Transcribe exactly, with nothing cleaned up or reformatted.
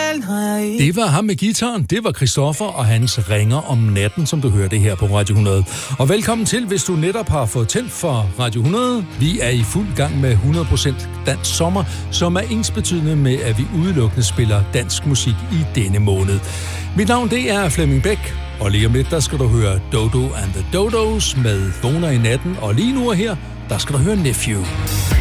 Det var ham med guitaren, det var Christoffer og hans Ringer om natten, som du hørte her på Radio hundrede. Og velkommen til, hvis du netop har fået tændt for Radio hundrede. Vi er i fuld gang med hundrede procent dansk sommer, som er ensbetydende med, at vi udelukkende spiller dansk musik i denne måned. Mit navn det er Flemming Bæk, og lige om lidt, der skal du høre Dodo and the Dodos med Vågner i natten, og lige nu og her, der skal du høre Nephew.